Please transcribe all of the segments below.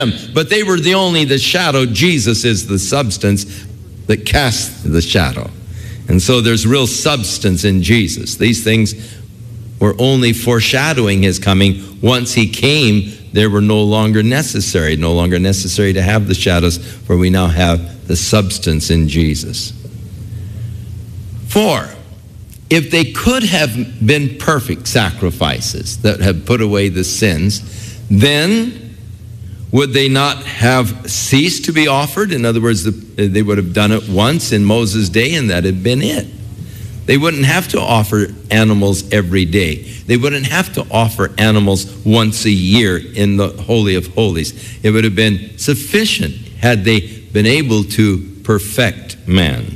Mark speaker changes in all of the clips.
Speaker 1: but they were only the shadow. Jesus is the substance that casts the shadow. And so there's real substance in Jesus. These things were only foreshadowing his coming. Once he came, they were no longer necessary to have the shadows, for we now have the substance in Jesus. 4, if they could have been perfect sacrifices that have put away the sins, then would they not have ceased to be offered? In other words, they would have done it once in Moses' day, and that had been it. They wouldn't have to offer animals every day. They wouldn't have to offer animals once a year in the Holy of Holies. It would have been sufficient had they been able to perfect man.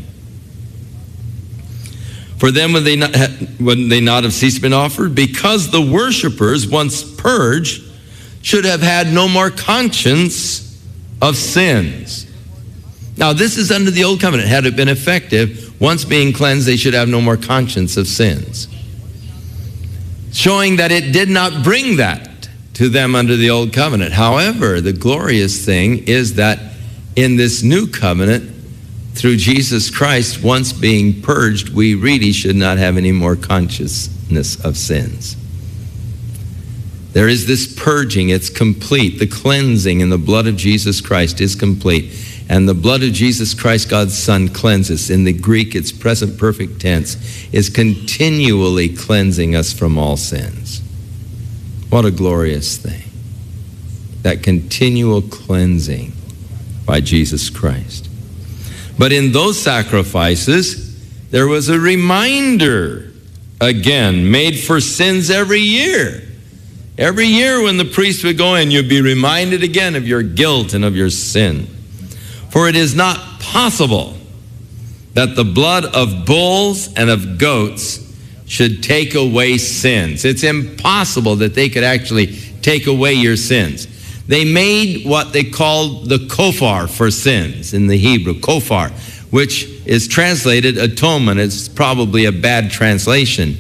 Speaker 1: For them, would they not have ceased to be offered? Because the worshipers, once purged, should have had no more conscience of sins. Now, this is under the Old Covenant. Had it been effective, once being cleansed, they should have no more conscience of sins. Showing that it did not bring that to them under the Old Covenant. However, the glorious thing is that in this new covenant, through Jesus Christ, once being purged, we really should not have any more consciousness of sins. There is this purging, it's complete. The cleansing in the blood of Jesus Christ is complete. And the blood of Jesus Christ, God's Son, cleanses. In the Greek, it's present perfect tense, is continually cleansing us from all sins. What a glorious thing. That continual cleansing by Jesus Christ. But in those sacrifices, there was a reminder, again, made for sins every year. Every year when the priest would go in, you'd be reminded again of your guilt and of your sin. For it is not possible that the blood of bulls and of goats should take away sins. It's impossible that they could actually take away your sins. They made what they called the kofar for sins in the Hebrew, kofar, which is translated atonement. It's probably a bad translation.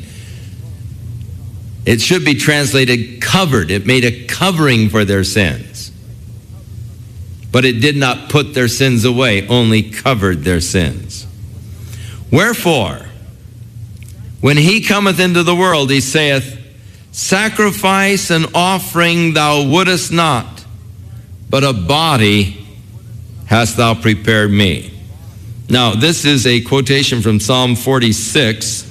Speaker 1: It should be translated covered. It made a covering for their sins. But it did not put their sins away, only covered their sins. Wherefore, when he cometh into the world, he saith, sacrifice and offering thou wouldest not, but a body hast thou prepared me. Now, this is a quotation from Psalm 46.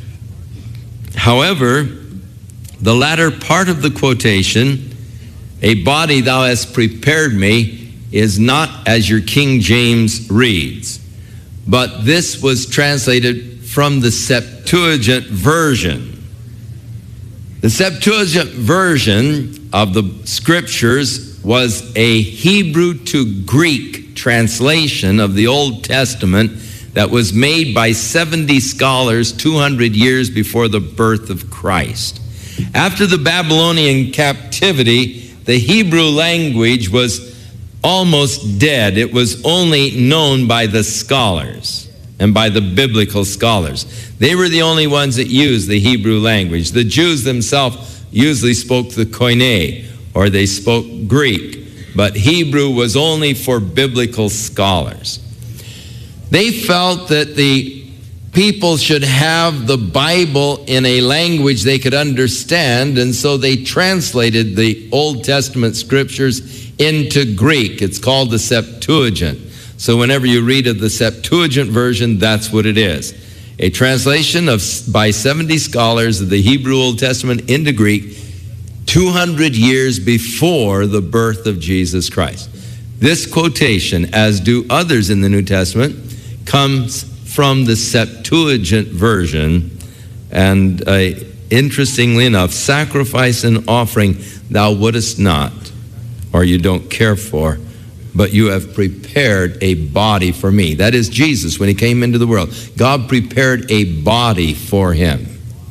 Speaker 1: However, the latter part of the quotation, a body thou hast prepared me, is not as your King James reads. But this was translated from the Septuagint version. The Septuagint version of the scriptures was a Hebrew to Greek translation of the Old Testament that was made by 70 scholars 200 years before the birth of Christ. After the Babylonian captivity, the Hebrew language was almost dead. It was only known by the scholars and by the biblical scholars. They were the only ones that used the Hebrew language. The Jews themselves usually spoke the Koine, or they spoke Greek, but Hebrew was only for biblical scholars. They felt that the people should have the Bible in a language they could understand, and so they translated the Old Testament scriptures into Greek. It's called the Septuagint. So whenever you read of the Septuagint version, that's what it is. A translation by 70 scholars of the Hebrew Old Testament into Greek 200 years before the birth of Jesus Christ. This quotation, as do others in the New Testament, comes from the Septuagint version. And interestingly enough, sacrifice and offering thou wouldest not, or you don't care for, but you have prepared a body for me. That is Jesus when he came into the world. God prepared a body for him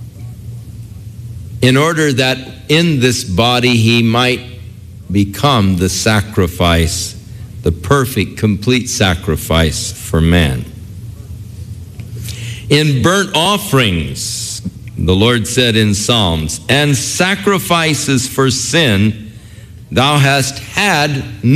Speaker 1: in order that in this body he might become the sacrifice, the perfect, complete sacrifice for man. In burnt offerings, the Lord said in Psalms, and sacrifices for sin, thou hast had